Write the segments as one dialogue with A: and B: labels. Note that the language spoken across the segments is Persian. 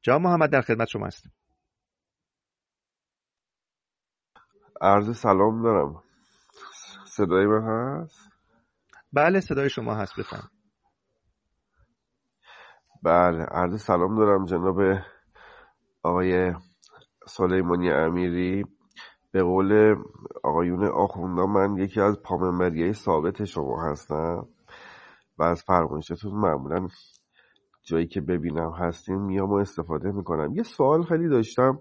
A: جناب محمد در خدمت شما هستم.
B: عرض سلام دارم. صدای من هست؟
A: بله صدای شما هست، بفرمایید.
B: بله عرض سلام دارم جناب آقای سلیمانی امیری. به قول آقایون آخوندان من یکی از پامنبریای ثابت شما هستم و از فرمایشتون معمولا جایی که ببینم هستین میام و استفاده میکنم. یه سوال خیلی داشتم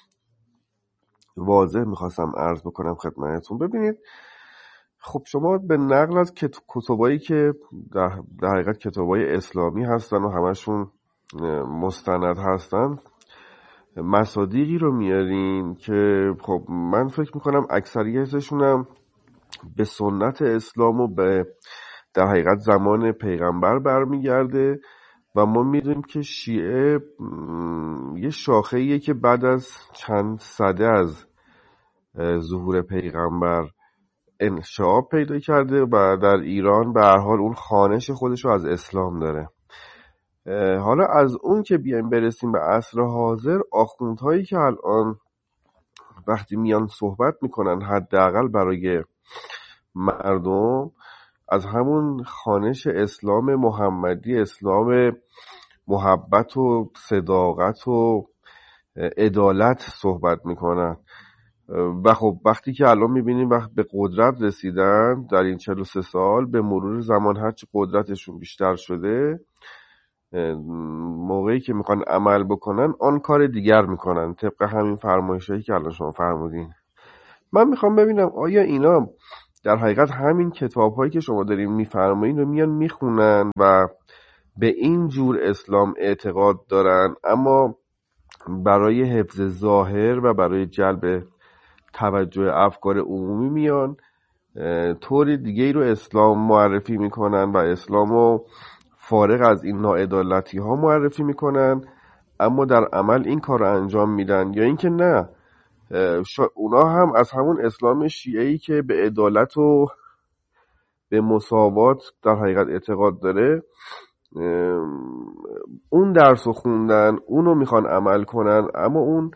B: واضح میخواستم عرض بکنم خدمتتون. ببینید خب شما به نقل از کتابایی که در حقیقت کتابای اسلامی هستن و همشون مستند هستن مصادیقی رو میارین که خب من فکر میکنم اکثریتشون هم به سنت اسلام و به در حقیقت زمان پیغمبر برمیگرده و ما میدونیم که شیعه یه شاخه‌ایه که بعد از چند سده از ظهور پیغمبر انشعاب پیدا کرده و در ایران به هر حال اون خوانش خودش رو از اسلام داره. حالا از اون که بیایم برسیم به عصر حاضر، آخوندهایی که الان وقتی میان صحبت میکنن حداقل برای مردم از همون خوانش اسلام محمدی، اسلام محبت و صداقت و عدالت صحبت میکنن و خب وقتی که الان میبینیم وقت به قدرت رسیدن در این 43 سال به مرور زمان هرچی قدرتشون بیشتر شده موقعی که میخوان عمل بکنن آن کار دیگر میکنن طبق همین فرمایشایی که الان شما فرمودین. من میخوام ببینم آیا اینا در حقیقت همین کتاب‌هایی که شما دارین میفرمایین رو میان میخونن و به این جور اسلام اعتقاد دارن اما برای حفظ ظاهر و برای جلب توجه افکار عمومی میان طور دیگه ای رو اسلام معرفی میکنن و اسلامو فارغ از این ناعدالتی ها معرفی میکنن اما در عمل این کار رو انجام میدن، یا اینکه نه اونا هم از همون اسلام شیعه‌ای که به عدالت و به مساوات در حقیقت اعتقاد داره اون درس رو خوندن، اونو میخوان عمل کنن اما اون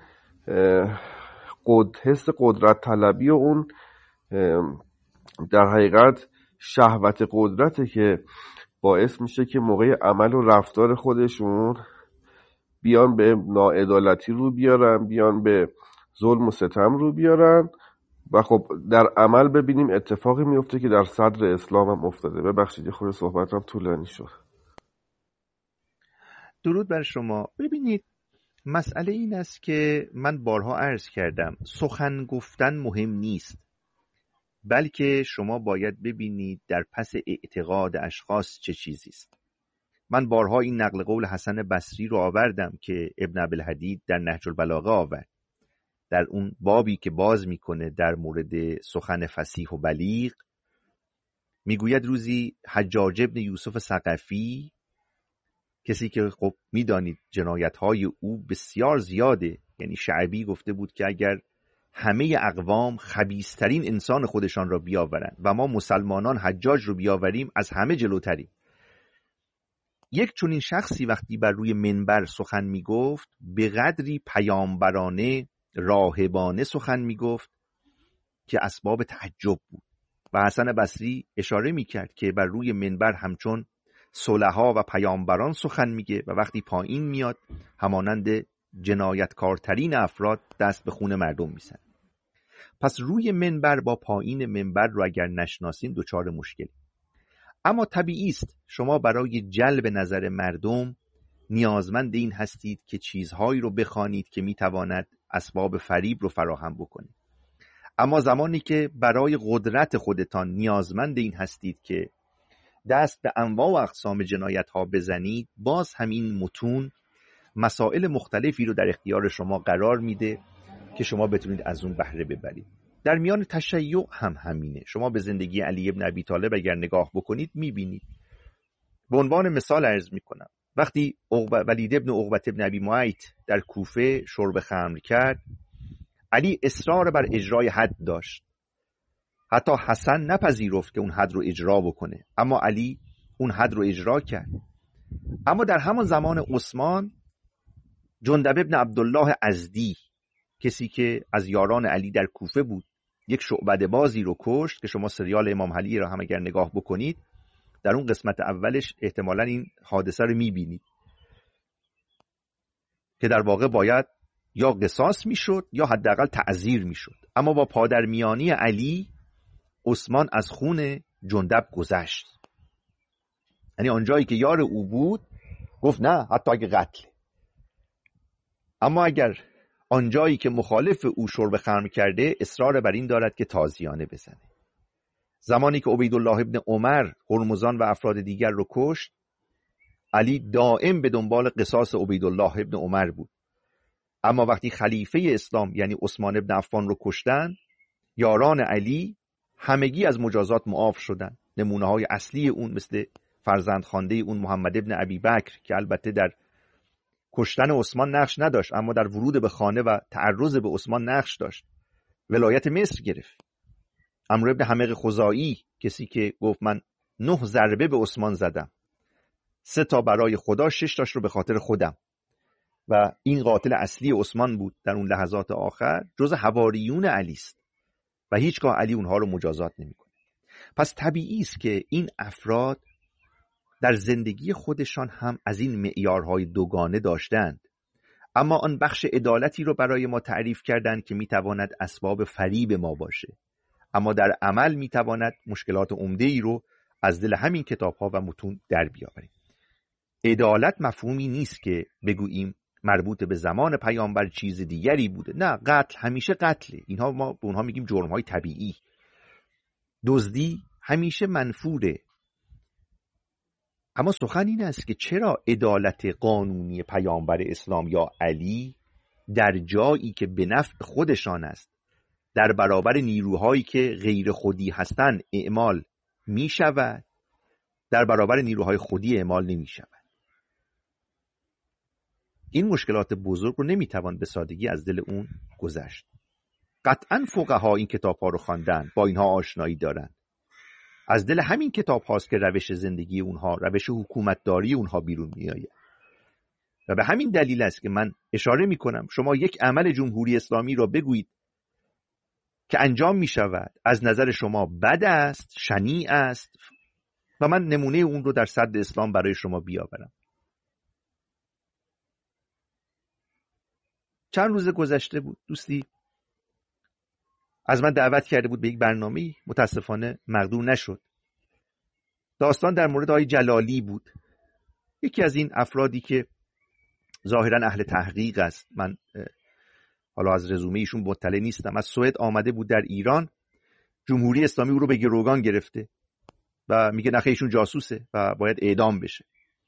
B: حس قدرت طلبی و اون در حقیقت شهوت قدرته که باعث میشه که موقع عمل و رفتار خودشون بیان به ناعدالتی رو بیارن، بیان به ظلم و ستم رو بیارن و خب در عمل ببینیم اتفاقی میفته که در صدر اسلام هم افتاده. ببخشید یه خورده صحبتم طولانی شد.
A: درود بر شما. ببینید مسئله این است که من بارها عرض کردم سخن گفتن مهم نیست، بلکه شما باید ببینید در پس اعتقاد اشخاص چه چیزی است. من بارها این نقل قول حسن بصری رو آوردم که ابن ابوالحدید در نهج البلاغه آورد، در اون بابی که باز میکنه در مورد سخن فصیح و بلیغ. میگوید روزی حجاج ابن یوسف ثقفی، کسی که خب میدانید جنایت‌های او بسیار زیاده، یعنی شعبی گفته بود که اگر همه اقوام خبیث‌ترین انسان خودشان را بیاورند و ما مسلمانان حجاج رو بیاوریم از همه جلوتریم. یک چنین شخصی وقتی بر روی منبر سخن میگفت به قدری پیامبرانه راهبانه سخن میگفت که اسباب تعجب بود و حسن بصری اشاره میکرد که بر روی منبر همچون صلحا و پیامبران سخن میگه و وقتی پایین میاد همانند جنایتکارترین افراد دست به خون مردم میزنه. پس روی منبر با پایین منبر رو اگر نشناسیم دچار مشکل. اما طبیعی است شما برای جلب نظر مردم نیازمند این هستید که چیزهایی رو بخوانید که میتواند اسباب فریب رو فراهم بکنه. اما زمانی که برای قدرت خودتان نیازمند این هستید که دست به انواع و اقسام جنایت ها بزنید، باز همین متون مسائل مختلفی رو در اختیار شما قرار میده که شما بتونید از اون بهره ببرید. در میان تشیع هم همینه. شما به زندگی علی ابن ابی طالب اگر نگاه بکنید میبینید. به عنوان مثال عرض میکنم وقتی ولید ابن عقبه ابن ابی معیط در کوفه شرب خمر کرد، علی اصرار بر اجرای حد داشت. حتی حسن نپذیرفت که اون حد رو اجرا بکنه، اما علی اون حد رو اجرا کرد. اما در همان زمان عثمان جندب ابن عبدالله ازدی، کسی که از یاران علی در کوفه بود، یک شعبده بازی رو کشت که شما سریال امام علی را هم اگر نگاه بکنید در اون قسمت اولش احتمالاً این حادثه رو میبینید که در واقع باید یا قصاص میشد یا حداقل تعزیر میشد، اما با پادرمیانی علی عثمان از خون جندب گذشت. یعنی آنجایی که یار او بود گفت نه حتی اگه قتل، اما اگر آنجایی که مخالف او شرب خمر کرده اصرار بر این دارد که تازیانه بزنه. زمانی که عبیدالله ابن عمر هرمزان و افراد دیگر رو کشت، علی دائم به دنبال قصاص عبیدالله ابن عمر بود، اما وقتی خلیفه اسلام یعنی عثمان ابن عفان رو کشتن، یاران علی همگی از مجازات معاف شدن. نمونه های اصلی اون مثل فرزند خوانده اون محمد ابن ابی بکر که البته در کشتن عثمان نقش نداشت اما در ورود به خانه و تعرض به عثمان نقش داشت، ولایت مصر گرفت. عمرو ابن حمق خزاعی، کسی که گفت من 9 ضربه به عثمان زدم، 3 تا برای خدا، 6 تاش رو به خاطر خودم، و این قاتل اصلی عثمان بود در اون لحظات آخر، جز حواریون علی است و هیچگاه علی اونها رو مجازات نمیکنه. پس طبیعی است که این افراد در زندگی خودشان هم از این معیارهای دوگانه داشتند، اما آن بخش عدالتی رو برای ما تعریف کردند که میتواند اسباب فریب ما باشه، اما در عمل میتواند مشکلات عمده‌ای رو از دل همین کتاب‌ها و متون در بیاوریم. عدالت مفهومی نیست که بگوییم مربوط به زمان پیامبر چیز دیگری بوده. نه، قتل همیشه قتله. اینها ما به اونها میگیم جرم‌های طبیعی. دزدی همیشه منفوره. اما سخن این است که چرا عدالت قانونی پیامبر اسلام یا علی در جایی که به نفع خودشان است در برابر نیروهایی که غیر خودی هستند اعمال می شود، در برابر نیروهای خودی اعمال نمی شود. این مشکلات بزرگ رو نمی توان به سادگی از دل اون گذشت. قطعاً فقها این کتاب ها رو خواندن، با اینها آشنایی دارن. از دل همین کتاب هاست که روش زندگی اونها، روش حکومتداری اونها بیرون می آید. و به همین دلیل است که من اشاره می کنم شما یک عمل جمهوری اسلامی را بگویید که انجام می شود از نظر شما بد است، شنیع است، و من نمونه اون رو در صدر اسلام برای شما بیاورم. چند روز گذشته بود دوستی از من دعوت کرده بود به یک برنامه‌ای، متاسفانه مقدور نشد. داستان در مورد آقای جلالی بود، یکی از این افرادی که ظاهرا اهل تحقیق است. من حالا از رزومه ایشون مطلع نیستم. از سوئد آمده بود در ایران، جمهوری اسلامی او رو به گروگان گرفته و میگه نخه ایشون جاسوسه و باید اعدام بشه.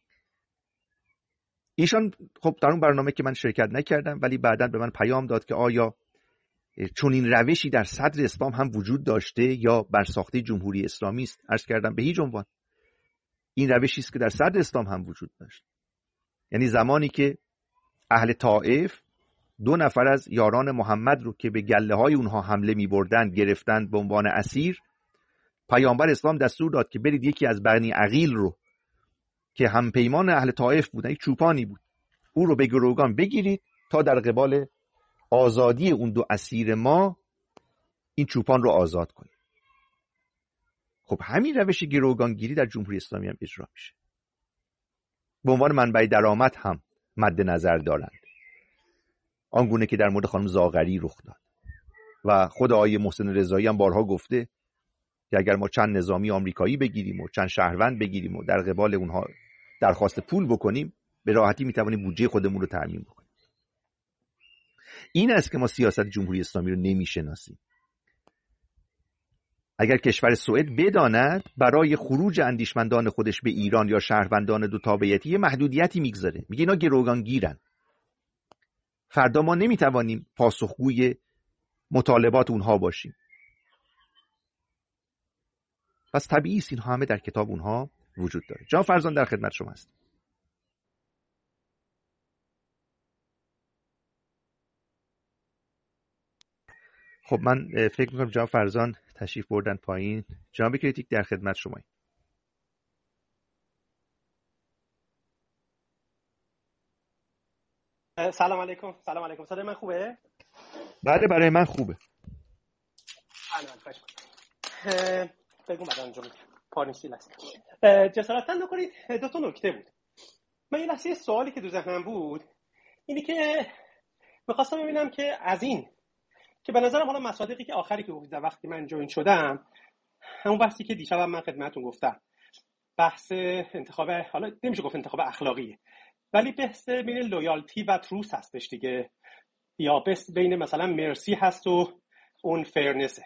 A: ایشان خب در اون برنامه که من شرکت نکردم، ولی بعداً به من پیام داد که آیا چون این روشی در صدر اسلام هم وجود داشته یا برساخته جمهوری اسلامی است؟ عرض کردم به هیچ عنوان. این روشی است که در صدر اسلام هم وجود داشت. یعنی زمانی که اهل طائف 2 نفر از یاران محمد رو که به گله های اونها حمله می بردن گرفتند به عنوان اسیر، پیامبر اسلام دستور داد که برید یکی از بنی عقیل رو که همپیمان اهل طائف بودن، یک چوپانی بود، او رو به گروگان بگیرید تا در قبال آزادی اون 2 اسیر ما این چوپان رو آزاد کنید. خب همین روش گروگانگیری در جمهوری اسلامی هم اجرا میشه. به عنوان منبع درآمد هم مد نظر دارند، آنگونه که در مورد خانم زاغری رخ داد و خود آقای محسن رضایی هم بارها گفته که اگر ما چند نظامی آمریکایی بگیریم و چند شهروند بگیریم و در قبال اونها درخواست پول بکنیم، به راحتی میتوانیم بودجه خودمون رو تامین بکنیم. این است که ما سیاست جمهوری اسلامی رو نمیشناسیم. اگر کشور سوئد بداند برای خروج اندیشمندان خودش به ایران یا شهروندان 2 تابعیتی محدودیتی میگذاره، میگه اینا گروگانگیرن، فردا ما نمیتوانیم پاسخگوی مطالبات اونها باشیم. پس طبیعی است اینها همه در کتاب اونها وجود داره. جناب فرزان در خدمت شما است. خب من فکر میکنم جناب فرزان تشریف بردن پایین. جناب کریتیک در خدمت شماییم.
C: سلام علیکم. صدای من خوبه؟
A: بله برای من خوبه.
C: بگو بعد انجام میدم. پارنسیل است. جسارتا نکنید، دو تا نکته بود. من یه لحظه سوالی که تو ذهنم بود اینی که می‌خواستم ببینم که از این که به نظرم حالا مصادیقی که آخری که گفتم وقتی من جوین شدم، همون بحثی که دیشب من خدمتتون گفتم، بحث انتخاب، حالا نمیشه گفت انتخاب اخلاقیه، ولی بحث بین لویالتی و تروس هستش دیگه، یا بحث بین مثلا مرسی هست و اون فرنسه.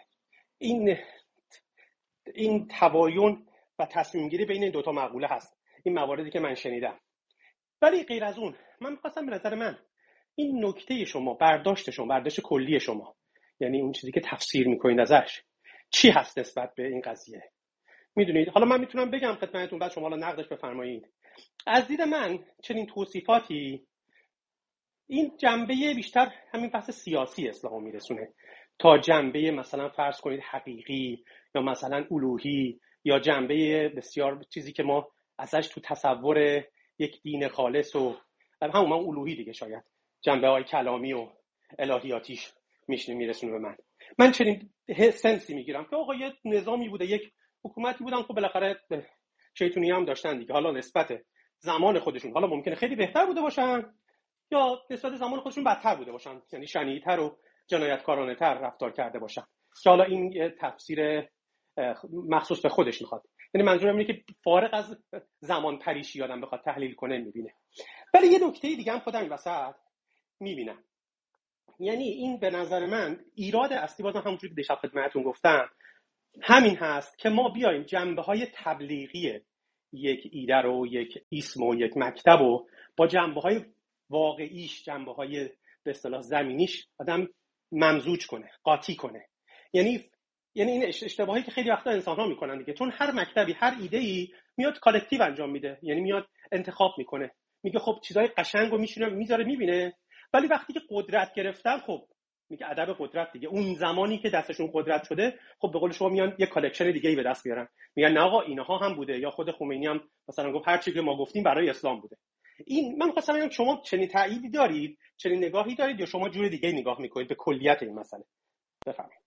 C: این توایون و تصمیم گیری بین این دوتا مقوله هست، این مواردی که من شنیدم. ولی غیر از اون من می‌خواستم به نظر من این نکته شما، برداشت کلی شما، یعنی اون چیزی که تفسیر میکنید ازش چی هست نسبت به این قضیه؟ میدونید، حالا من میتونم بگم خدمتتون، بعد شما حالا نقدش بفرمایید. از دید من چنین توصیفاتی این جنبه بیشتر همین بحث سیاسی اسلامو میرسونه تا جنبه مثلا فرض کنید حقیقی یا مثلا الوهی یا جنبه بسیار چیزی که ما ازش تو تصور یک دین خالص و همون الوهی دیگه، شاید جنبه های کلامی و الهیاتیش میرسونه به من چنین سنسی میگیرم که آقا یه نظامی بوده، یک حکومتی بودن که بالاخره شیطونی هم داشتن دیگه، حالا نسبت زمان خودشون حالا ممکنه خیلی بهتر بوده باشن یا نسبت زمان خودشون بدتر بوده باشن، یعنی شنیع‌تر و جنایتکارانه‌تر رفتار کرده باشن، که حالا این یه تفسیر مخصوص به خودش میخواد. یعنی منظورم اینه که فارغ از زمان پریشی آدم بخواد تحلیل کنه میبینه. ولی یه نکته دیگه هم خودم این وسط میبینم، یعنی این به نظر من ایراد اصلی، بازم همونجوری که دیشب خدمتتون گفتم، همین هست که ما بیایم جنبه‌های تبلیغی یک ایده رو، یک اسم و یک مکتب رو با جنبه‌های واقعیش، جنبه‌های به اصطلاح زمینیش آدم ممزوج کنه، قاطی کنه. یعنی این اشتباهی که خیلی وقتا انسان‌ها میکنن دیگه، چون هر مکتبی هر ایده‌ای میاد کالکتیو انجام میده، یعنی میاد انتخاب میکنه، میگه خب چیزای قشنگو میذاره میبینه، ولی وقتی که قدرت گرفتن، خب میگه ادب قدرت دیگه، اون زمانی که دستشون قدرت شده، خب به قول شما میان یه کالکشن دیگه‌ای به دست بیارن، میگن نه آقا اینها هم بوده، یا خود خمینی هم مثلا گفت هر چی که ما گفتیم برای اسلام بوده. این من خواستم ببینم شما چنین تأییدی دارید، چنین نگاهی دارید، یا شما جور دیگه‌ای نگاه میکنید به کلیت این مسئله؟ بفرمایید.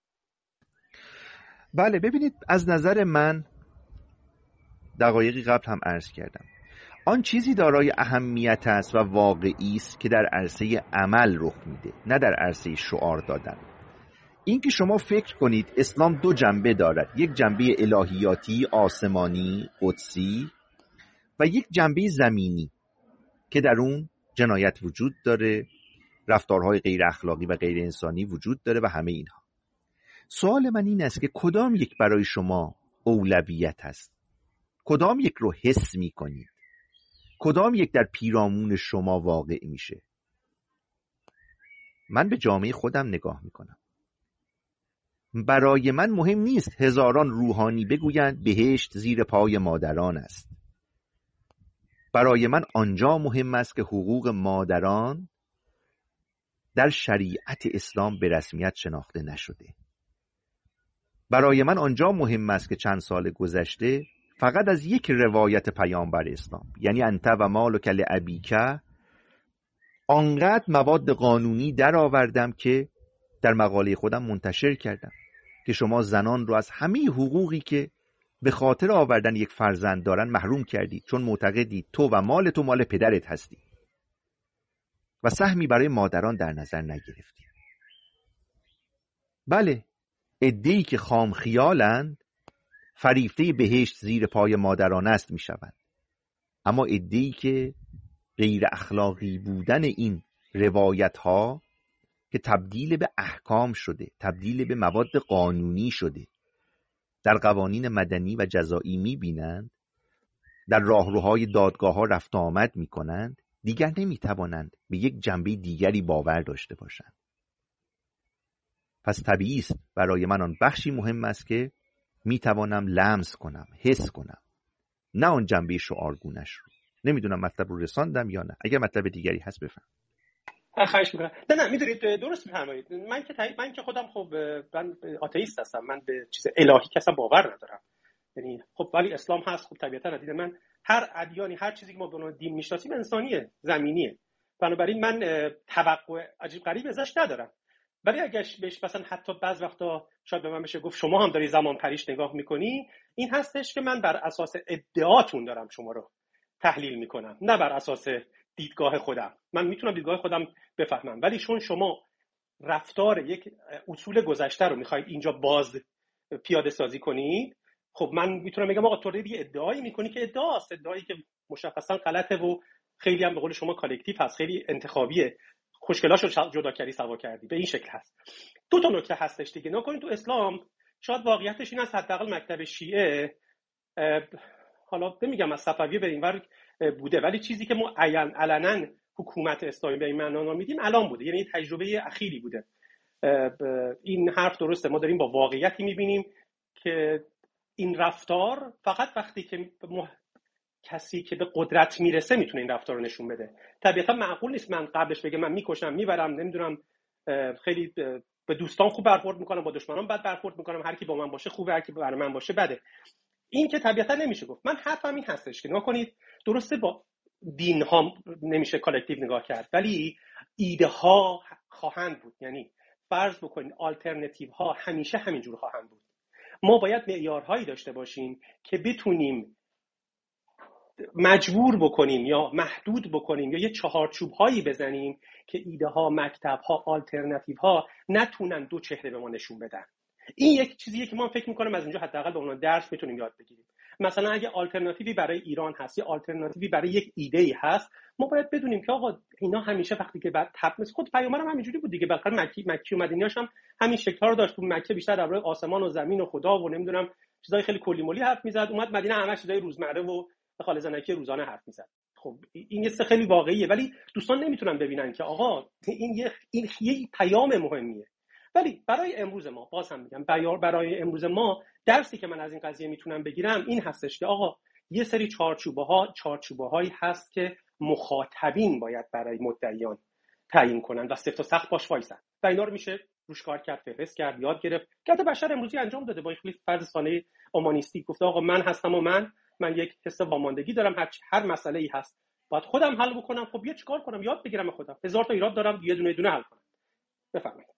A: بله ببینید، از نظر من دقایقی قبل هم عرض کردم، آن چیزی دارای اهمیت است و واقعی است که در عرصه عمل رخ میده، نه در عرصه شعار دادن. این که شما فکر کنید اسلام دو جنبه دارد، یک جنبه الهیاتی، آسمانی، قدسی، و یک جنبه زمینی که در اون جنایت وجود داره، رفتارهای غیر اخلاقی و غیر انسانی وجود داره و همه اینها. سوال من این است که کدام یک برای شما اولویت است؟ کدام یک رو حس می کنید؟ کدام یک در پیرامون شما واقع میشه؟ من به جامعه خودم نگاه میکنم. برای من مهم نیست هزاران روحانی بگویند بهشت زیر پای مادران است. برای من آنجا مهم است که حقوق مادران در شریعت اسلام به رسمیت شناخته نشده. برای من آنجا مهم است که چند سال گذشته فقط از یک روایت پیامبر اسلام، یعنی انت و مالک لابیک، آنقدر مواد قانونی در آوردم که در مقاله خودم منتشر کردم که شما زنان رو از همه حقوقی که به خاطر آوردن یک فرزند دارن محروم کردید، چون معتقدید تو و مال تو مال پدرت هستی و سهمی برای مادران در نظر نگرفتید. بله، عده‌ای که خام خیالند فریفته بهشت زیر پای مادران است میشوند، اما عده‌ای که غیر اخلاقی بودن این روایت ها که تبدیل به احکام شده، تبدیل به مواد قانونی شده، در قوانین مدنی و جزایی میبینند، در راهروهای دادگاه ها رفت آمد میکنند، دیگر نمیتوانند به یک جنبه دیگری باور داشته باشند. پس طبیعی است برای من آن بخشی مهم است که میتوانم لمس کنم، حس کنم، نه آن جنبه شعارگونش رو. نمیدونم مطلب رو رساندم یا نه. اگر مطلب دیگری هست بفهم.
C: خواهش میکنم. نه میدونید درست میفرمایید. من که خودم خب من آتئیست هستم، من به چیز الهی اصلا باور ندارم. یعنی خب ولی اسلام هست، خب طبیعتا دید من هر ادیانی، هر چیزی که ما به عنوان دین میشناسیم انسانیه، زمینیه. بنابراین من توقع عجیب غریب ازش ندارم. ولی اگه بهش مثلا حتی بعض وقتا شاید به من بشه گفت شما هم داری زمان پریش نگاه میکنی، این هستش که من بر اساس ادعاتون دارم شما رو تحلیل میکنم، نه بر اساس دیدگاه خودم. من میتونم دیدگاه خودم بفهمم، ولی چون شما رفتار یک اصول گذشته رو میخواید اینجا باز پیاده سازی کنید، خب من میتونم بگم آقا تو دیگه ادعایی میکنی که ادعاست، ادعایی که مشخصا غلطه و خیلی هم به قول شما کالکتیو هست، خیلی انتخابیه، خوشگلاشو جدا کردی سوا کردی، به این شکل هست. دو تا نکته هستش دیگه. نکنید تو اسلام شاید واقعیتش این است، حداقل مکتب شیعه، حالا نمیگم از صفویه به اینور بوده، ولی چیزی که ما علنا حکومت اسلامی به این معنا نامیدیم الان بوده، یعنی تجربه اخیری بوده. این حرف درسته، ما داریم با واقعیتی میبینیم که این رفتار فقط وقتی که کسی که به قدرت میرسه میتونه این رفتار رو نشون بده. طبیعتا معقول نیست من قبلش بگم من میکشم میبرم، نمیدونم خیلی به دوستان خوب برخورد میکنم، با دشمنان بد برخورد میکنم، هر کی با من باشه خوبه، هر کی برای من باشه بده. این که طبیعتا نمیشه گفت. من حرفم این هستش که نکنید درسته با دین ها نمیشه کالکتیو نگاه کرد، ولی ایده ها خواهند بود. یعنی فرض بکنید آلترناتیو ها همیشه همینجور خواهند بود. ما باید معیارهایی داشته باشیم که بتونیم مجبور بکنیم یا محدود بکنیم یا یه چهارچوب هایی بزنیم که ایده ها، مکتب ها، آلترناتیو ها نتونن دو چهره به ما نشون بدن. این یک چیزیه که ما فکر می‌کنم از اینجا حداقل به عنوان درس میتونیم یاد بگیریم. مثلا اگه آلترناتیوی برای ایران هست یا آلترناتیوی برای یک ایده‌ای هست، ما باید بدونیم که آقا اینا همیشه وقتی که بعد تبلیغ خود پیامبر هم همینجوری بود دیگه، بالاخره مکی و مدینی‌هاش هم همین شکل‌ها رو داشت. تو مکه بیشتر درباره آسمان و زمین و خدا و نمیدونم چیزای خیلی کلی مالی حرف میزد، اومد مدینه همه چیزای روزمره و خالص زنکی روزانه حرف میزد. خب این یه خیلی واقعیه، ولی دوستان نمیتونن ببینن که آقا این یه پیام مهمیه. ولی برای امروز ما، باز هم میگم برای امروز ما، درسی که من از این قضیه میتونم بگیرم این هستش که آقا یه سری چارچوبه‌هایی هست که مخاطبین باید برای مدعیان تعیین کنن و سفت و سخت باش وایسن و اینا رو میشه روش کار کرد، فهرست کرد، یاد گرفت. که بشر امروزی انجام داده با خیلی فرض سانه اومانیستی، گفته آقا من هستم و من یک حس واماندگی دارم، هر مسئله‌ای هست باید خودم حل بکنم. خب بیا چیکار کنم؟ یاد بگیرم خودم. هزار تا ایراد دارم، یه دونه حل کنم. بفرمایید.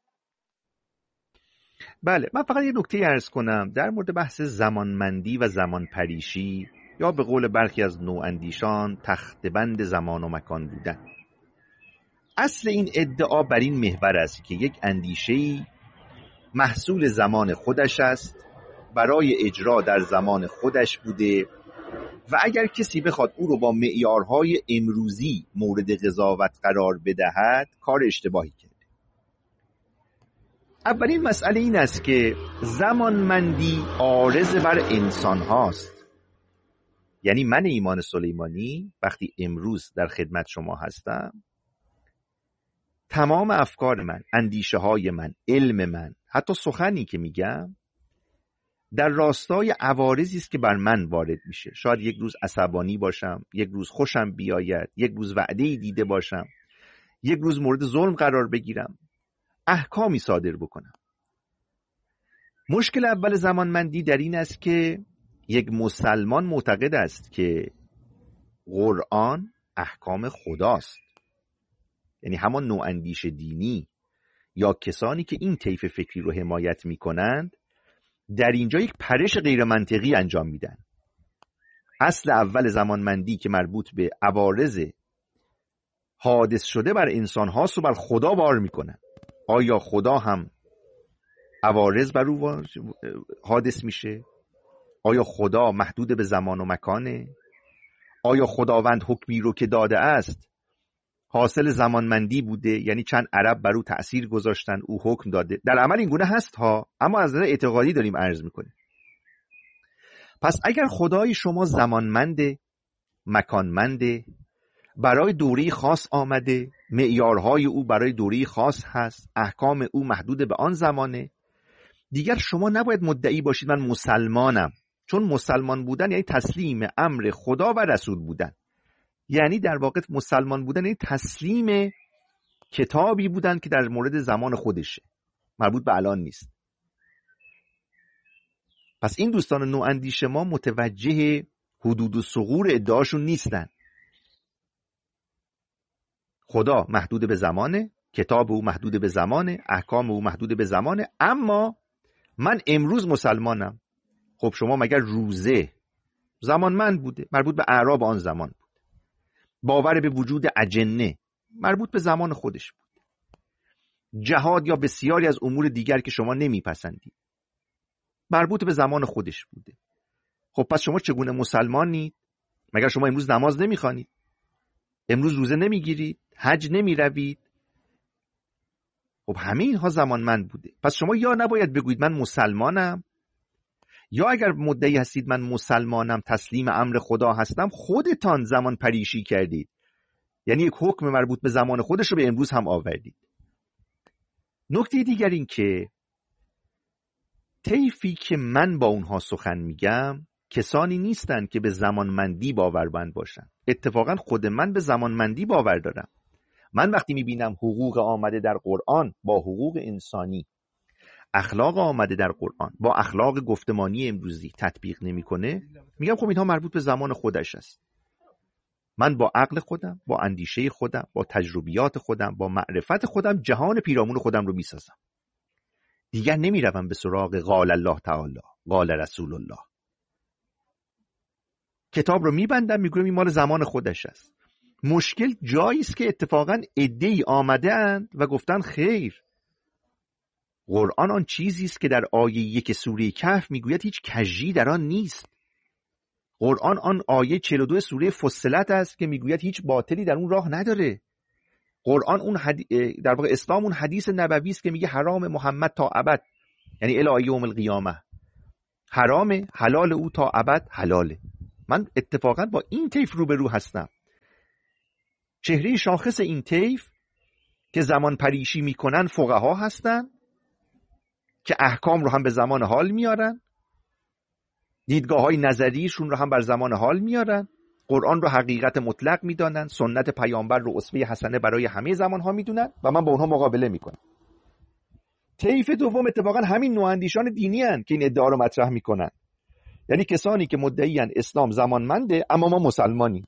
A: بله، من فقط یه نکته عرض کنم در مورد بحث زمانمندی و زمان پریشی، یا به قول برخی از نواندیشان تخته‌بند زمان و مکان بودن. اصل این ادعا بر این محور است که یک اندیشه‌ای محصول زمان خودش است، برای اجرا در زمان خودش بوده و اگر کسی بخواد او رو با معیارهای امروزی مورد قضاوت قرار بدهد کار اشتباهی کرده. اولین مسئله این است که زمانمندی عارض بر انسان هاست. یعنی من ایمان سلیمانی وقتی امروز در خدمت شما هستم، تمام افکار من، اندیشه های من، علم من، حتی سخنی که میگم در راستای عوارضی است که بر من وارد میشه. شاید یک روز عصبانی باشم، یک روز خوشم بیاید، یک روز وعده‌ای دیده باشم، یک روز مورد ظلم قرار بگیرم، احکامی صادر بکنم. مشکل اول زمانمندی در این است که یک مسلمان معتقد است که قرآن احکام خداست. یعنی همان نواندیش دینی یا کسانی که این طیف فکری رو حمایت میکنند در اینجا یک پرش غیر منطقی انجام میدن. اصل اول زمانمندی که مربوط به عوارض حادث شده بر انسان هاست و بر خدا بار میکنن. آیا خدا هم عوارض بر او حادث میشه؟ آیا خدا محدود به زمان و مکانه؟ آیا خداوند حکمی رو که داده است حاصل زمانمندی بوده؟ یعنی چند عرب بر او تأثیر گذاشتن، او حکم داده؟ در عمل این گونه هست ها، اما از نظر اعتقادی داریم عرض میکنیم. پس اگر خدای شما زمانمنده، مکانمنده، برای دوره خاص آمده، معیارهای او برای دوره خاص هست، احکام او محدود به آن زمانه، دیگر شما نباید مدعی باشید من مسلمانم. چون مسلمان بودن یعنی تسلیم امر خدا و رسول بودن. یعنی در واقع مسلمان بودن یعنی تسلیم کتابی بودن که در مورد زمان خودشه، مربوط به الان نیست. پس این دوستان نواندیش ما متوجه حدود و ثغور ادعاشون نیستن. خدا محدود به زمانه، کتاب او محدود به زمانه، احکام او محدود به زمانه، اما من امروز مسلمانم. خب شما مگر روزه زمانمند بوده، مربوط به اعراب آن زمان بود. باور به وجود اجنه مربوط به زمان خودش بود. جهاد یا بسیاری از امور دیگر که شما نمیپسندید مربوط به زمان خودش بوده. خب پس شما چگونه مسلمانید؟ مگر شما امروز نماز نمیخوانید؟ امروز روزه نمیگیرید؟ حج نمیروید؟ خب همه اینها زمانمند بوده. پس شما یا نباید بگویید من مسلمانم، یا اگر مدعی هستید من مسلمانم، تسلیم امر خدا هستم، خودتان زمان پریشی کردید. یعنی یک حکم مربوط به زمان خودش رو به امروز هم آوردید. نکته دیگر این که طیفی که من با اونها سخن میگم کسانی نیستند که به زمانمندی باورمند باشن. اتفاقا خود من به زمانمندی باور دارم. من وقتی میبینم حقوق آمده در قرآن با حقوق انسانی، اخلاق آمده در قرآن با اخلاق گفتمانی امروزی تطبیق نمیکنه، میگم خب اینها مربوط به زمان خودش است. من با عقل خودم، با اندیشه خودم، با تجربیات خودم، با معرفت خودم جهان پیرامون خودم رو میسازم. دیگر نمیروم به سراغ قال الله تعالی، قال رسول الله. کتاب رو میبندم، میگم این مال زمان خودش است. مشکل جایی است که اتفاقا عده‌ای آمده اند و گفتن خیر، قرآن آن چیزی است که در آیه 1 سوره کهف میگوید هیچ کژی در آن نیست. قرآن آن آیه 42 سوره فصلت است که میگوید هیچ باطلی در اون راه نداره. قرآن اون در واقع اسلام اون حدیث نبوی است که میگه حرام محمد تا ابد، یعنی الی یوم القیامه، حرام، حلال او تا ابد حلاله. من اتفاقا با این طیف روبرو هستم. چهره شاخص این طیف که زمان پریشی میکنن فقها هستن که احکام رو هم به زمان حال میارن، دیدگاه های نظریشون رو هم بر زمان حال میارن، قرآن رو حقیقت مطلق میدانن، سنت پیامبر رو اسوه حسنه برای همه زمان ها میدونن و من با اونها مقابله میکنم. طیف دوم اتفاقا همین نواندیشان دینی هن که این ادعا رو مطرح میکنن، یعنی کسانی که مدعی هن اسلام زمانمنده اما ما مسلمانیم.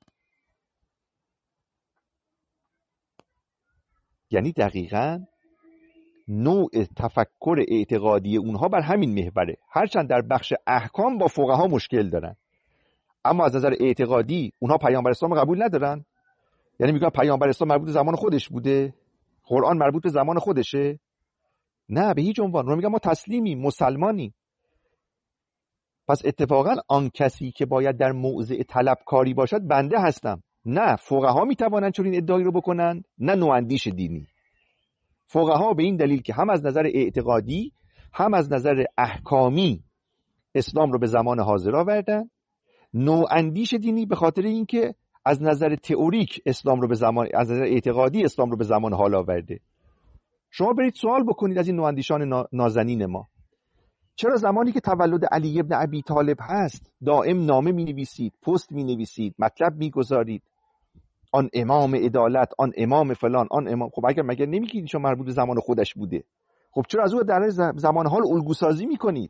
A: یعنی دقیقاً نوع تفکر اعتقادی اونها بر همین محوره. هرچند در بخش احکام با فقها مشکل دارن، اما از نظر اعتقادی اونها پیامبر اسلام قبول ندارن. یعنی میگن پیامبر اسلام مربوط به زمان خودش بوده، قرآن مربوط به زمان خودشه. نه، به هیچ عنوان. رو میگن ما تسلیمیم، مسلمانیم. پس اتفاقا آن کسی که باید در موضع طلبکاری باشد بنده هستم. نه فقها میتوانند چون این ادعایی رو بکنن، نه نواندیش دینی. فقها به این دلیل که هم از نظر اعتقادی هم از نظر احکامی اسلام رو به زمان حاضر آوردن، نواندیش دینی به خاطر اینکه از نظر تئوریک اسلام رو به زمان، از نظر اعتقادی اسلام رو به زمان حال آورده. شما برید سوال بکنید از این نواندیشان نازنین ما، چرا زمانی که تولد علی ابن ابی طالب هست دائم نامه می نویسید، پست می نویسید، مطلب می گذارید، آن امام عدالت، آن امام فلان، آن امام. خب اگر مگر نمیگید شما مربوط به زمان خودش بوده، خب چرا از او در زمان حال الگو سازی میکنید؟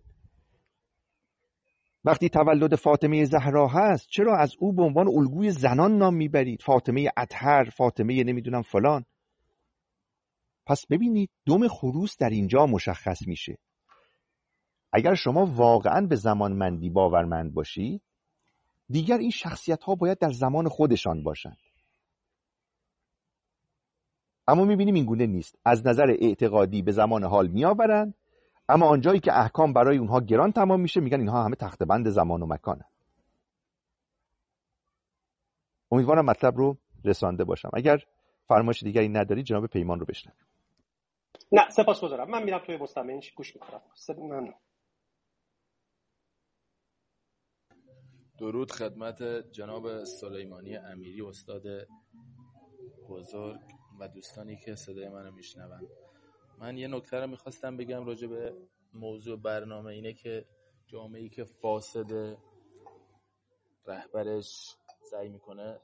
A: وقتی تولد فاطمه زهرا هست چرا از او به عنوان الگوی زنان نام میبرید؟ فاطمه اطهر، فاطمه نمیدونم فلان. پس ببینید دم خروس در اینجا مشخص میشه. اگر شما واقعا به زمانمندی باورمند باشید، دیگر این شخصیت ها باید در زمان خودشان باشند. اما میبینیم این گونه نیست. از نظر اعتقادی به زمان حال میآورند، اما آنجایی که احکام برای اونها گران تمام میشه میگن اینها همه تخته بند زمان و مکانه. امیدوارم مطلب رو رسانده باشم. اگر فرمایش دیگری نداری جناب پیمان رو بشنویم.
C: نه سپاسگزارم. من میرم توی مستمعین گوش میکنم. ممنون.
D: درود خدمت جناب سلیمانی امیری، استاد بزرگ و دوستانی که صدای منو میشنون. من یه نکته رو میخواستم بگم راجع به موضوع برنامه، اینه که جامعه‌ای که فاسد رهبرش سعی میکنه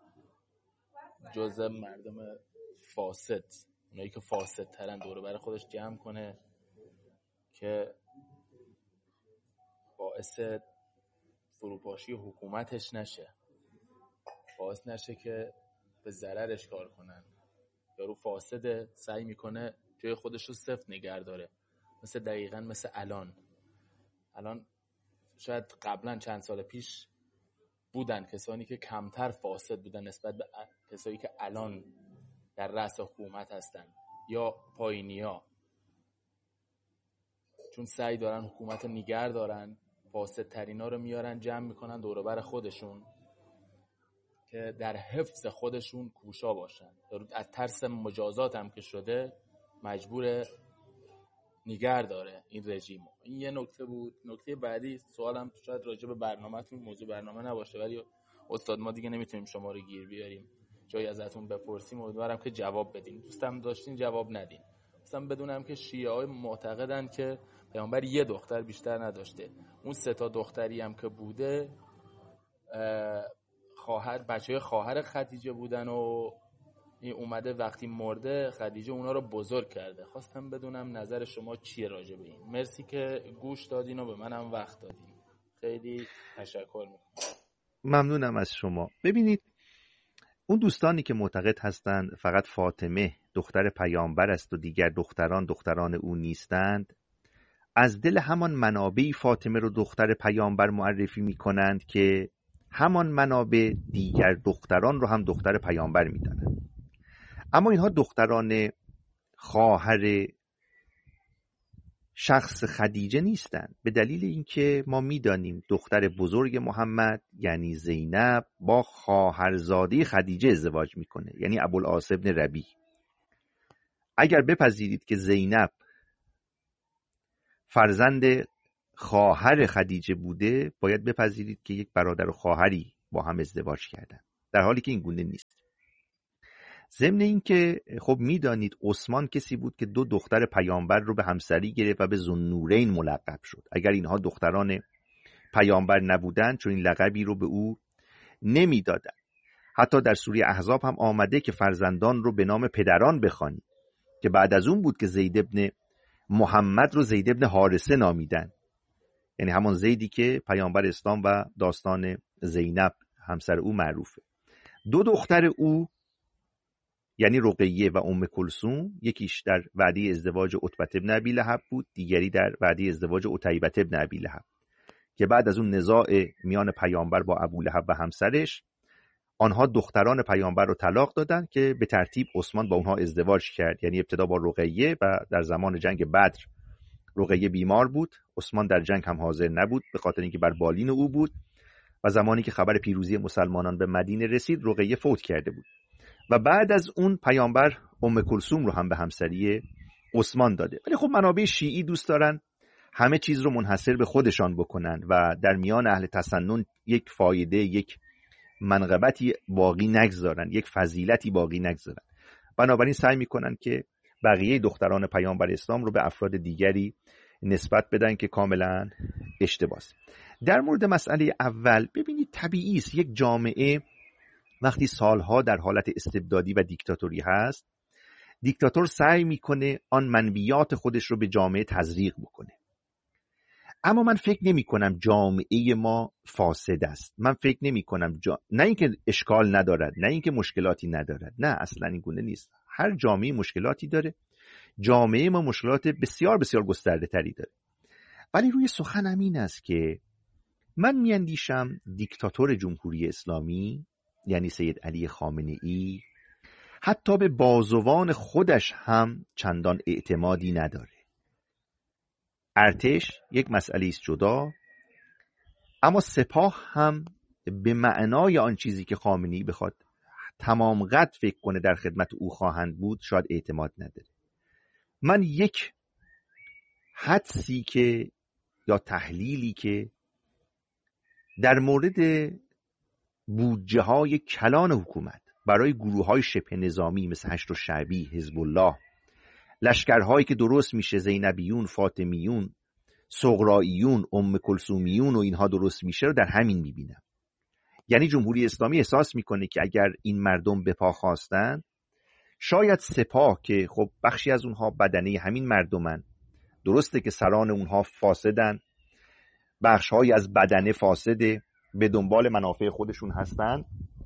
D: جزء مردم فاسد، اونایی که فاسد ترن دور بر خودش جمع کنه که باعث فروپاشی حکومتش نشه، باعث نشه که به ضررش کار کنن. یارو فاسده، سعی میکنه جای خودش رو صفر نگه داره. دقیقاً مثل الان شاید قبلا چند سال پیش بودن کسانی که کمتر فاسد بودن نسبت به کسایی که الان در رأس حکومت هستن یا پایینیا، چون سعی دارن حکومت رو نگه دارن، فاسدترینا رو میارن جمع میکنن دور و بر خودشون که در حفظ خودشون کوشا باشن. از ترس مجازات هم که شده مجبور نگه داره این رژیم. این یه نکته بود. نکته بعدی، سوالم شاید راجع به برنامه‌تون، موضوع برنامه نباشه، ولی استاد ما دیگه نمیتونیم شما رو گیر بیاریم، جایی ازتون بپرسیم امیدوارم که جواب بدین. دوستم داشتین جواب ندین. دوستم بدونم که شیعه‌ها معتقدن که پیامبر یه دختر بیشتر نداشته. اون 3 تا دختری هم که بوده بچه‌های خواهر خدیجه بودن و این اومده وقتی مرده خدیجه اونا رو بزرگ کرده. خواستم بدونم نظر شما چیه راجع به این. مرسی که گوش دادین و به منم وقت دادین. خیلی تشکر میکنم.
A: ممنونم از شما. ببینید، اون دوستانی که معتقد هستند فقط فاطمه دختر پیامبر است و دیگر دختران او نیستند، از دل همان منابعی فاطمه رو دختر پیامبر معرفی میکنند که همان منابع دیگر دختران رو هم دختر پیامبر میدانند. اما اینها دختران خواهر شخص خدیجه نیستند، به دلیل اینکه ما میدانیم دختر بزرگ محمد یعنی زینب با خواهرزاده خدیجه ازدواج میکنه، یعنی ابوالعاص ابن ربیع. اگر بپذیرید که زینب فرزند خواهر خدیجه بوده، باید بپذیرید که یک برادر و خواهری با هم ازدواج کردن، در حالی که این گونه نیست. ضمن این که خب میدانید عثمان کسی بود که 2 دختر پیامبر رو به همسری گرفت و به ذوالنورین ملقب شد. اگر اینها دختران پیامبر نبودند چون این لقبی رو به او نمیدادن. حتی در سوره احزاب هم آمده که فرزندان رو به نام پدران بخوانید، که بعد از اون بود که زید ابن محمد رو زید ابن حارثه نامیدن، یعنی همون زیدی که پیامبر اسلام و داستان زینب همسر او معروفه. 2 دختر او یعنی رقیه و ام کلثوم، یکیش در وعده ازدواج عتبه بن ابی لهب بود، دیگری در وعده ازدواج عتیبه بن ابی لهب، که بعد از اون نزاع میان پیامبر با ابولهب و همسرش، آنها دختران پیامبر رو طلاق دادن که به ترتیب عثمان با اونها ازدواج کرد. یعنی ابتدا با رقیه و در زمان جنگ بدر رقیه بیمار بود، عثمان در جنگ هم حاضر نبود به خاطر اینکه بر بالین او بود و زمانی که خبر پیروزی مسلمانان به مدینه رسید رقیه فوت کرده بود و بعد از اون پیامبر ام کلثوم رو هم به همسری عثمان داده. ولی خب منابع شیعی دوست دارن همه چیز رو منحصر به خودشان بکنن و در میان اهل تسنن یک فایده، یک منقبتی باقی نگذارن، یک فضیلتی باقی نگذارن. بنابراین سعی میکنن که بقیه دختران پیامبر اسلام رو به افراد دیگری نسبت بدن که کاملا اشتباهه. در مورد مسئله اول، ببینید طبیعی است یک جامعه وقتی سالها در حالت استبدادی و دیکتاتوری هست، دیکتاتور سعی میکنه آن منویات خودش رو به جامعه تزریق بکنه. اما من فکر نمی کنم جامعه ما فاسد است. من فکر نمی کنم نه اینکه اشکال ندارد، نه اینکه مشکلاتی ندارد، نه اصلا این گونه نیست. هر جامعه مشکلاتی داره. جامعه ما مشکلات بسیار بسیار گسترده تری داره. ولی روی سخنم این است که من میاندیشم دیکتاتور جمهوری اسلامی یعنی سید علی خامنه‌ای حتی به بازوان خودش هم چندان اعتمادی نداره. ارتش یک مسئله است جدا، اما سپاه هم به معنای آن چیزی که خامنه‌ای بخواد تمام قد فکر کنه در خدمت او خواهند بود شاید اعتماد نداره. من یک حدسی که یا تحلیلی که در مورد بودجه های کلان حکومت برای گروه های شبه نظامی مثل هشت و شعبی، حزب الله، لشکرهایی که درست میشه زینبیون، فاطمیون، صغراییون، ام کلثومیون و اینها درست میشه رو در همین میبینم. یعنی جمهوری اسلامی احساس میکنه که اگر این مردم به پا خواستن، شاید سپاه که خب بخشی از اونها بدنه همین مردمن، درسته که سران اونها فاسدن، بخشهایی از بدنه فاسده، به دنبال منافع خودشون هستن،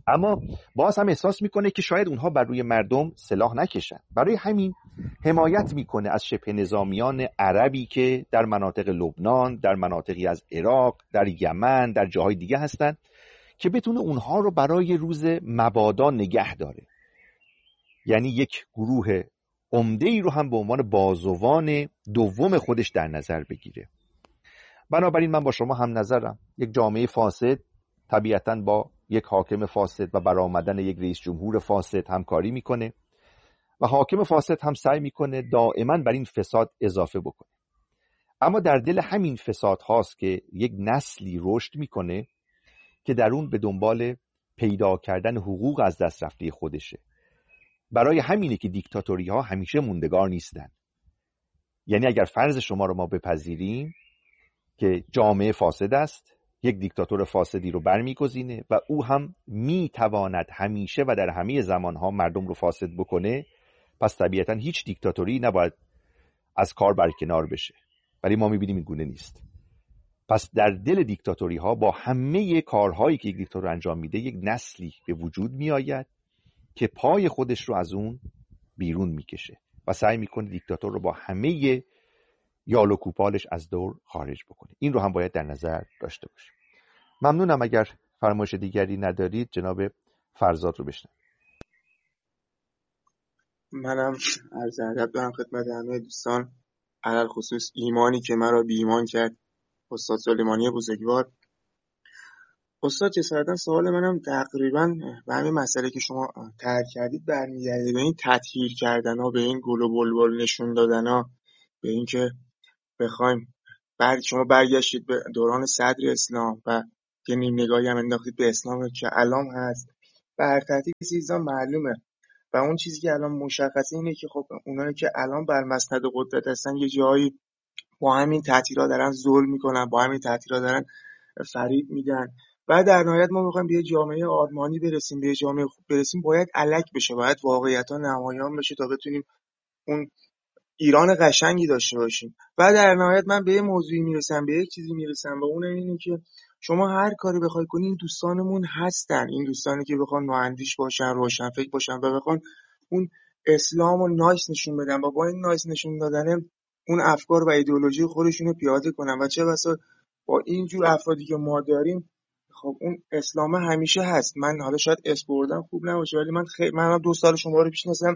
A: اما باز هم احساس میکنه که شاید اونها بر روی مردم سلاح نکشن. برای همین حمایت میکنه از شبه نظامیان عربی که در مناطق لبنان، در مناطقی از عراق، در یمن، در جاهای دیگه هستن که بتونه اونها رو برای روز مبادا نگه داره. یعنی یک گروه عمده ای رو هم به عنوان بازوان دوم خودش در نظر بگیره. بنابراین من با شما هم نظرم. یک جامعه فاسد طبیعتاً با یک حاکم فاسد و برآمدن یک رئیس جمهور فاسد همکاری میکنه و حاکم فاسد هم سعی میکنه دائما بر این فساد اضافه بکنه. اما در دل همین فساد هاست که یک نسلی رشد میکنه که در اون به دنبال پیدا کردن حقوق از دست رفته خودشه. برای همینه که دیکتاتوری ها همیشه موندگار نیستن. یعنی اگر فرض شما رو ما بپذیریم که جامعه فاسد است، یک دیکتاتور فاسدی رو برمیگزینه و او هم میتواند همیشه و در همه زمانها مردم رو فاسد بکنه، پس طبیعتا هیچ دیکتاتوری نباید از کار برکنار بشه. ولی ما میبینیم این گونه نیست. پس در دل دیکتاتوری ها با همه کارهایی که یک دیکتاتور انجام میده یک نسلی به وجود میآید که پای خودش رو از اون بیرون میکشه و سعی میکنه دیکتاتور رو با همه یال و کوپالش از دور خارج بکنه. این رو هم باید در نظر داشته باشیم. ممنونم. اگر فرمایش دیگری ندارید جناب فرزاد رو بشنویم.
E: منم عرض ادب دارم خدمت همه دوستان، علل خصوص ایمانی که مرا بی ایمان کرد، استاد سلیمانی بزرگوار. استاد جسارتا سوال منم تقریبا به همین مسئله که شما طرح کردید برمیگرده، به این تطهیر کردن ها، به این گل و بلبل نشون دادن ها، به این که بخوایم شما برگشتید به دوران صدر اسلام و یه نیم نگاهی هم انداختید به اسلام که الان هست. بر ترتیب چیزا معلومه و اون چیزی که الان مشخصه اینه که خب اونایی که الان بر مسند قدرت هستن یه جایی با همین تعطیلات دارن ظلم میکنن، با همین تعطیلات دارن فریب میدن و در نهایت ما میخوایم به یه جامعه آرمانی برسیم، به یه جامعه خوب برسیم، باید الک بشه، باید واقعیت‌ها نمایان بشه تا بتونیم اون ایران قشنگی داشته باشیم. و در نهایت من به یه موضوعی میرسم، به یک چیزی میرسم و اون اینه که شما هر کاری بخوای کنی این دوستانمون هستن، این دوستانی که بخوان نواندیش باشن، روشن فکر باشن و بخوان اون اسلام و نایس نشون بدن و با این نایس نشون دادن اون افکار و ایدئولوژی خودشون رو پیاده کنن و چه بسا با این جور افرادی که ما داریم خب اون اسلام همیشه هست. من حالا شاید اسم بردم خوب نباشه ولی من 2 سال شما رو میشناسم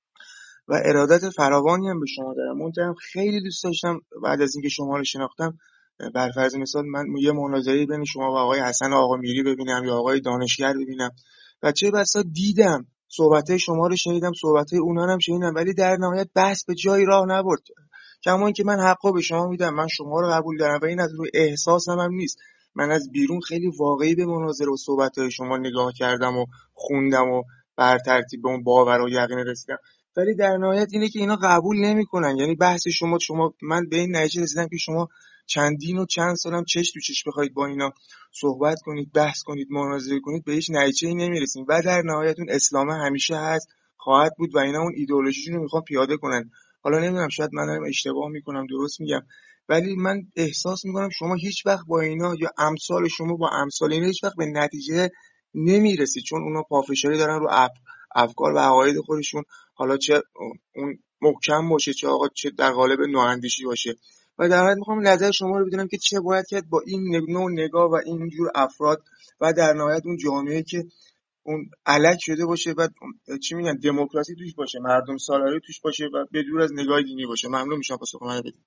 E: و ارادت فراوانی هم به شما دارم. منتها خیلی دوست داشتم بعد از اینکه شما رو شناختم بر فرض مثال من یه مناظره بین شما و آقای حسن آقامیری ببینم یا آقای دانشگر ببینم و چه بسا دیدم صحبت‌های شما رو شنیدم، صحبت‌های اونها رو هم شنیدم، ولی در نهایت بحث به جایی راه نبرد. کما اینکه من حقا به شما میدم، من شما رو قبول دارم و این از روی احساسم هم نیست. من از بیرون خیلی واقعی به مناظره و صحبت‌های شما نگاه کردم و خوندم و بر ترتیب به اون باور و یقین رسیدم، ولی در نهایت اینه که اینا قبول نمی‌کنن. یعنی بحث شما من به این نتیجه رسیدم که شما چندین و چند سالم چش تو چش بخواید با اینا صحبت کنید، بحث کنید، مناظره کنید، به هیچ نتیجه‌ای نمی‌رسید و در نهایت اون اسلام همیشه هست، خواهد بود و اینا اون ایدئولوژیشون رو میخوان پیاده کنن. حالا نمیدونم شاید من دارم اشتباه میکنم، درست میگم، ولی من احساس میکنم شما هیچ وقت با اینا یا امثال شما با امثال اینا هیچ وقت به نتیجه نمیرسید، چون اونا پافشاری دارن رو افکار و عقاید خودشون، حالا چه اون محکم باشه چه در قالب نواندیشی باشه. و در نهایت میخوام نظر شما رو بدونم که چه باید کرد با این نوع نگاه و این جور افراد و در نهایت اون جامعه که اون الک شده باشه و چی میگن دموکراسی توش باشه، مردم سالاری توش باشه و به دور از نگاه دینی باشه. ممنون میشم پاسخ منو بدید.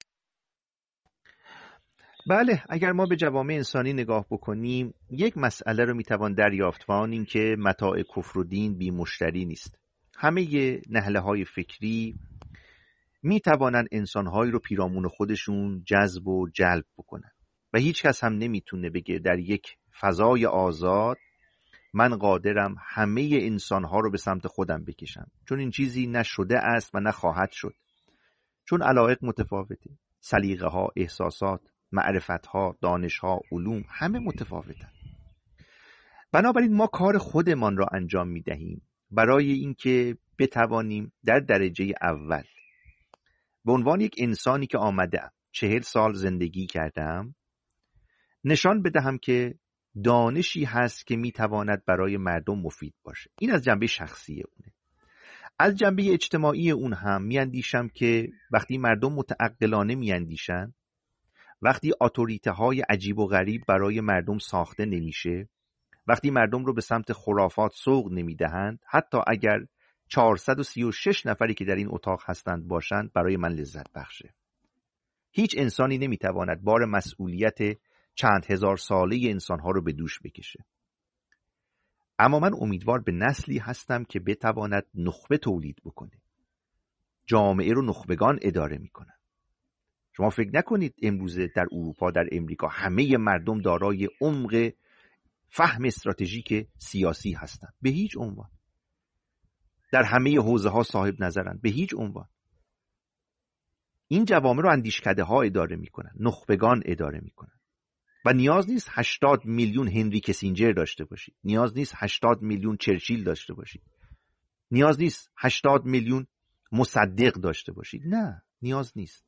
A: بله، اگر ما به جوامع انسانی نگاه بکنیم یک مسئله رو میتوان دریافت و آن این که متاع کفر و دین بی مشتری نیست. همه نهله های فکری میتوانند انسانهایی رو پیرامون خودشون جذب و جلب بکنن و هیچ کس هم نمیتونه بگه در یک فضای آزاد من قادرم همه انسانها رو به سمت خودم بکشم، چون این چیزی نه شده است و نه خواهد شد، چون علایق متفاوته، سلیقه ها، احساسات، معرفت ها، دانش ها، علوم همه متفاوتن. بنابراین ما کار خودمان را انجام میدهیم برای اینکه بتوانیم در درجه اول به عنوان یک انسانی که آمدم 40 سال زندگی کردم نشان بدهم که دانشی هست که میتواند برای مردم مفید باشه. این از جنبه شخصی اونه. از جنبه اجتماعی اون هم میاندیشم که وقتی مردم متعقلانه میاندیشن، وقتی اتوریته های عجیب و غریب برای مردم ساخته نمیشه، وقتی مردم رو به سمت خرافات سوق نمیدهند، حتی اگر 436 نفری که در این اتاق هستند باشند، برای من لذت بخشه. هیچ انسانی نمیتواند بار مسئولیت چند هزار ساله انسانها رو به دوش بکشه. اما من امیدوار به نسلی هستم که بتواند نخبه تولید بکنه. جامعه رو نخبگان اداره میکنن. شما فکر نکنید امروزه در اروپا، در امریکا همه مردم دارای عمق فهم استراتژیک سیاسی هستند. به هیچ عنوان. در همه حوزه ها صاحب نظرن. به هیچ عنوان. این جوامع رو اندیشکده ها اداره میکنن. نخبگان اداره میکنن. و نیاز نیست 80 میلیون هنری کسینجر داشته باشید. نیاز نیست 80 میلیون چرچیل داشته باشید. نیاز نیست 80 میلیون مصدق داشته باشید. نه، نیاز نیست.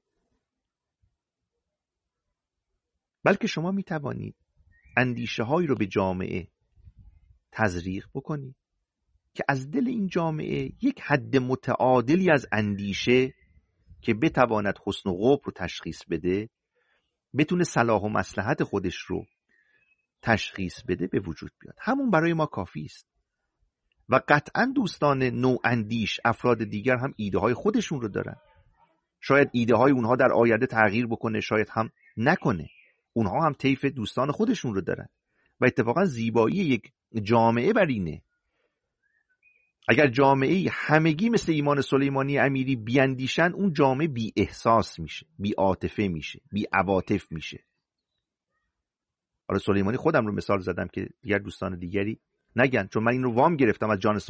A: بلکه شما می توانید اندیشه هایی رو به جامعه تزریق بکنید که از دل این جامعه یک حد متعادلی از اندیشه که بتواند حسن و قبح رو تشخیص بده، بتونه صلاح و مصلحت خودش رو تشخیص بده، به وجود بیاد. همون برای ما کافی است. و قطعا دوستان نواندیش، افراد دیگر هم ایده های خودشون رو دارن. شاید ایده های اونها در آینده تغییر بکنه، شاید هم نکنه. اونها هم طیف دوستان خودشون رو دارن. و اتفاقا زیبایی یک جامعه بر اینه. اگر جامعه همگی مثل ایمان سلیمانی امیری بیاندیشن، اون جامعه بی احساس میشه، بی عاطفه میشه، بی عواطف میشه. آره، سلیمانی خودم رو مثال زدم که دیگر دوستان دیگری نگن، چون من این رو وام گرفتم از جان